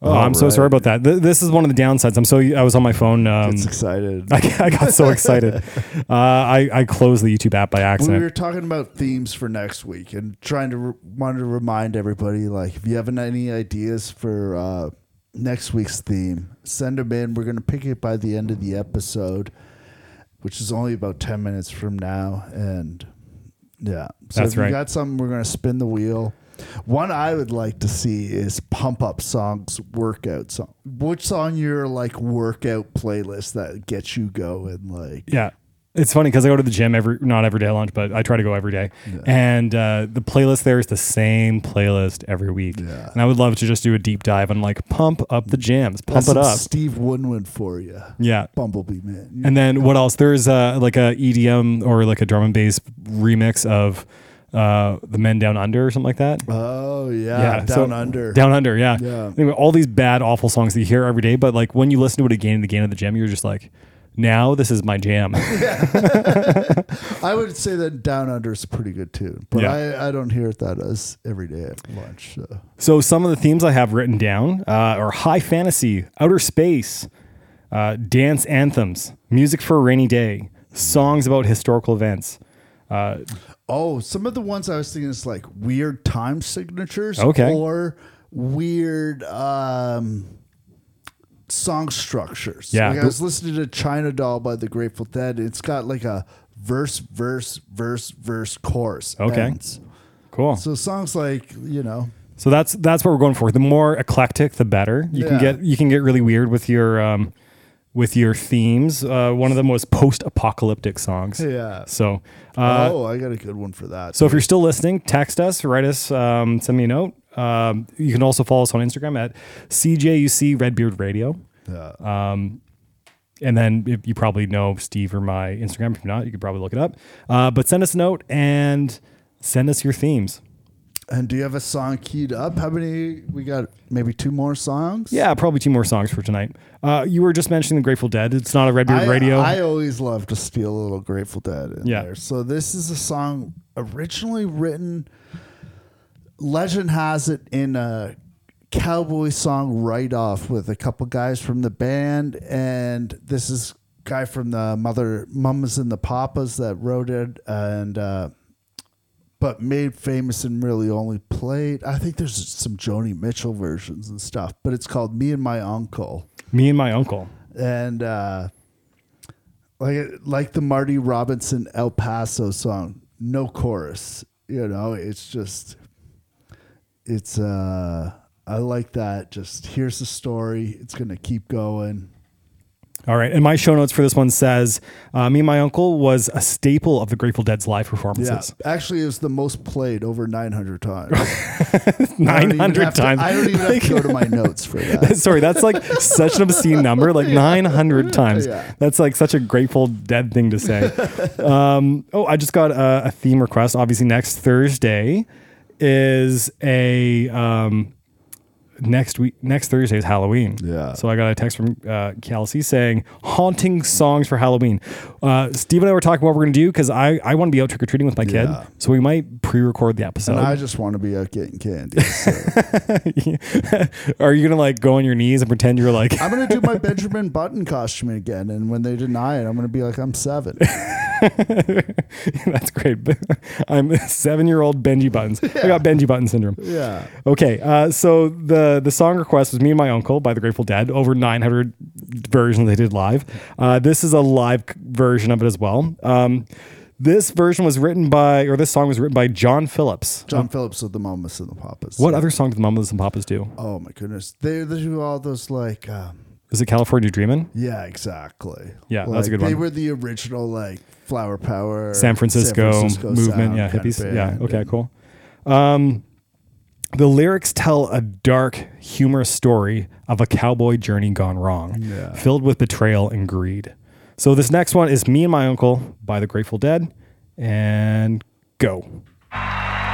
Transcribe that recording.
Oh, I'm so sorry about that. This is one of the downsides. I was on my phone. It's excited. I got so excited. I closed the YouTube app by accident. We were talking about themes for next week and wanted to remind everybody, like, if you have any ideas for next week's theme, send them in. We're going to pick it by the end of the episode, which is only about 10 minutes from now. And yeah, so that's if you right. got something, we're going to spin the wheel. One I would like to see is pump up songs, workout song. What's on your like workout playlist that gets you going? Like, yeah, it's funny because I go to the gym not every day at lunch, but I try to go every day. Yeah. And the playlist there is the same playlist every week. Yeah. And I would love to just do a deep dive and like pump up the jams, pump it up. Steve Winwood for you. Yeah, Bumblebee Man. And then what else? There's like a EDM or like a drum and bass remix of the Men Down Under or something like that. Oh yeah, Down Under. Yeah. Anyway, all these bad, awful songs that you hear every day, but like when you listen to it again and again at the gym, you're just like, now this is my jam. I would say that Down Under is pretty good too, but I don't hear it that as every day at lunch. So some of the themes I have written down are high fantasy, outer space, dance anthems, music for a rainy day, songs about historical events. Some of the ones I was thinking is like weird time signatures, or weird song structures. Yeah, like I was listening to China Doll by the Grateful Dead. It's got like a verse, chorus. Okay, ends. Cool. So songs like So that's what we're going for. The more eclectic, the better. You can get really weird with your themes. One of them was post-apocalyptic songs. Yeah. So, I got a good one for that. So if you're still listening, text us, write us, send me a note. You can also follow us on Instagram at CJUC Redbeard Radio. Yeah. And then if you probably know Steve or my Instagram. If not, you could probably look it up. But send us a note and send us your themes. And do you have a song keyed up? How many? We got maybe 2 more songs? Yeah, probably 2 more songs for tonight. You were just mentioning the Grateful Dead. It's not a Redbeard Radio. I always love to steal a little Grateful Dead in there. So this is a song originally written, legend has it, in a cowboy song write-off with a couple guys from the band. And this is a guy from the Mamas and the Papas that wrote it. And... but made famous and really only played. I think there's some Joni Mitchell versions and stuff, but it's called Me and My Uncle. Me and My Uncle. And like the Marty Robinson El Paso song, no chorus. I like that. Just here's the story. It's going to keep going. All right. And my show notes for this one says, Me and My Uncle was a staple of the Grateful Dead's live performances. Yeah. Actually, it was the most played, over 900 times. 900 times. I don't even have to go to my notes for that. Sorry, that's like such an obscene number, like 900 times. Yeah. That's like such a Grateful Dead thing to say. I just got a theme request. Obviously, next Thursday is next Thursday is Halloween. Yeah. So I got a text from Kelsey saying haunting songs for Halloween. Steve and I were talking what we're going to do because I want to be out trick-or-treating with my kid. So we might pre-record the episode. And I just want to be out getting candy. So. Are you going to like go on your knees and pretend you're like... I'm going to do my Benjamin Button costume again. And when they deny it, I'm going to be like, I'm 7. That's great. I'm 7-year-old Benji Buttons. I got Benji Button syndrome. Yeah. Okay. So the song request was Me and My Uncle by the Grateful Dead. Over 900 versions they did live. This is a live version of it as well. This song was written by John Phillips. John Phillips of the Mamas and the Papas. What other song did the Mamas and Papas do? Oh my goodness. They do all those like... Is it California Dreamin'? Yeah, exactly. Yeah, that's a good one. They were the original like Flower Power San Francisco movement. Yeah, hippies. Yeah. Okay, cool. The lyrics tell a dark, humorous story of a cowboy journey gone wrong, filled with betrayal and greed. So this next one is Me and My Uncle by the Grateful Dead, and go.